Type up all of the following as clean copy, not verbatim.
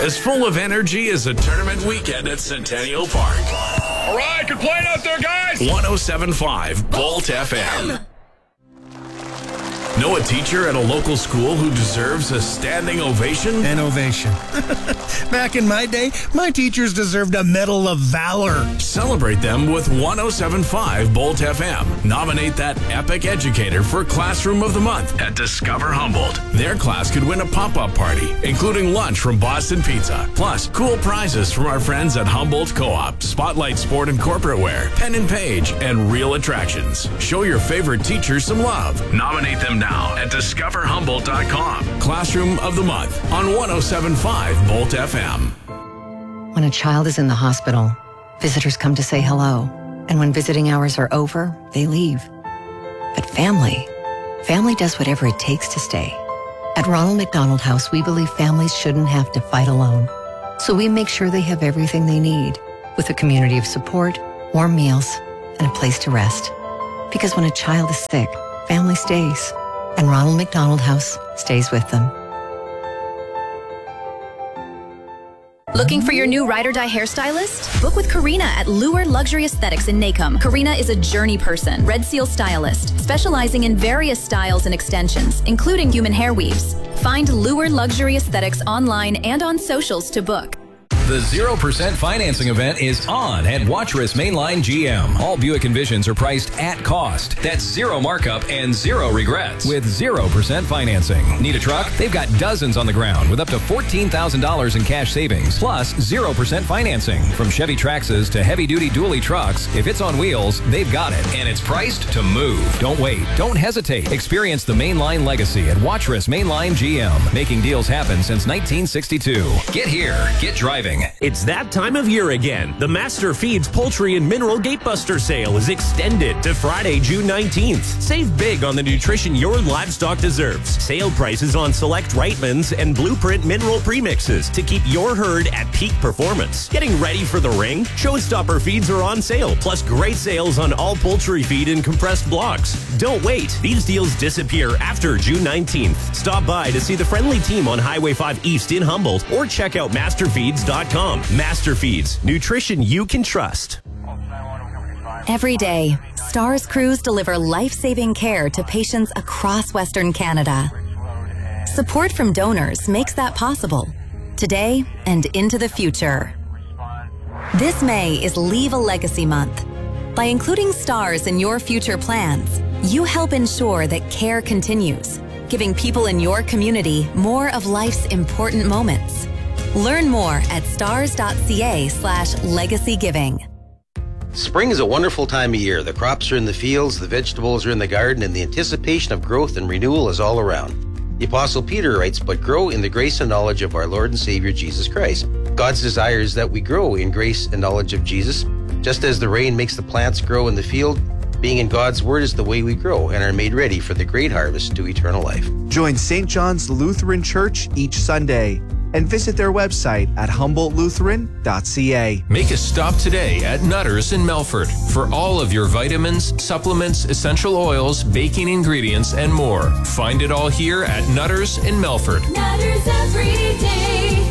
as full of energy as a tournament weekend at Centennial Park. All right, good playing out there, guys. 107.5 Bolt FM. Know a teacher at a local school who deserves a standing ovation? An ovation. Back in my day, my teachers deserved a Medal of Valor. Celebrate them with 107.5 Bolt FM. Nominate that epic educator for Classroom of the Month at Discover Humboldt. Their class could win a pop-up party, including lunch from Boston Pizza. Plus, cool prizes from our friends at Humboldt Co-op, Spotlight Sport and Corporate Wear, Pen and Page, and Real Attractions. Show your favorite teacher some love. Nominate them now at discoverhumboldt.com. Classroom of the Month on 107.5 Bolt FM. When a child is in the hospital, visitors come to say hello. And when visiting hours are over, they leave. But family does whatever it takes to stay. At Ronald McDonald House, we believe families shouldn't have to fight alone. So we make sure they have everything they need, with a community of support, warm meals, and a place to rest. Because when a child is sick, family stays. And Ronald McDonald House stays with them. Looking for your new ride or die hairstylist? Book with Karina at Lure Luxury Aesthetics in Nacum. Karina is a journey person, Red Seal stylist, specializing in various styles and extensions, including human hair weaves. Find Lure Luxury Aesthetics online and on socials to book. The 0% financing event is on at Watrous Mainline GM. All Buick Envisions are priced at cost. That's zero markup and zero regrets with 0% financing. Need a truck? They've got dozens on the ground with up to $14,000 in cash savings, plus 0% financing. From Chevy Traxxas to heavy-duty dually trucks, if it's on wheels, they've got it, and it's priced to move. Don't wait. Don't hesitate. Experience the Mainline legacy at Watrous Mainline GM, making deals happen since 1962. Get here. Get driving. It's that time of year again. The Master Feeds Poultry and Mineral Gatebuster sale is extended to Friday, June 19th. Save big on the nutrition your livestock deserves. Sale prices on select Reitmans and Blueprint mineral premixes to keep your herd at peak performance. Getting ready for the ring? Showstopper feeds are on sale, plus great sales on all poultry feed and compressed blocks. Don't wait. These deals disappear after June 19th. Stop by to see the friendly team on Highway 5 East in Humboldt or check out masterfeeds.com. Master Feeds, nutrition you can trust. Every day, STARS crews deliver life-saving care to patients across Western Canada. Support from donors makes that possible, today and into the future. This May is Leave a Legacy Month. By including STARS in your future plans, you help ensure that care continues, giving people in your community more of life's important moments. Learn more at stars.ca/legacygiving. Spring is a wonderful time of year. The crops are in the fields, the vegetables are in the garden, and the anticipation of growth and renewal is all around. The Apostle Peter writes, "But grow in the grace and knowledge of our Lord and Savior Jesus Christ." God's desire is that we grow in grace and knowledge of Jesus. Just as the rain makes the plants grow in the field, being in God's Word is the way we grow and are made ready for the great harvest to eternal life. Join St. John's Lutheran Church each Sunday and visit their website at humboldtlutheran.ca. Make a stop today at Nutters in Melford for all of your vitamins, supplements, essential oils, baking ingredients, and more. Find it all here at Nutters in Melford. Nutters Everyday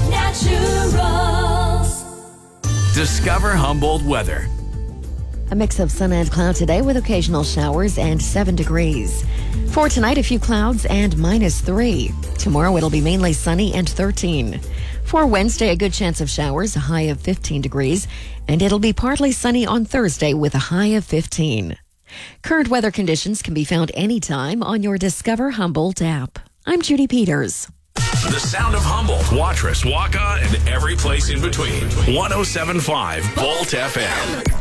Naturals. Discover Humboldt weather. A mix of sun and cloud today with occasional showers and 7 degrees. For tonight, a few clouds and -3. Tomorrow, it'll be mainly sunny and 13. For Wednesday, a good chance of showers, a high of 15 degrees. And it'll be partly sunny on Thursday with a high of 15. Current weather conditions can be found anytime on your Discover Humboldt app. I'm Judy Peters. The sound of Humboldt, Watrous, Waka, and every place in between. 107.5 Bolt FM.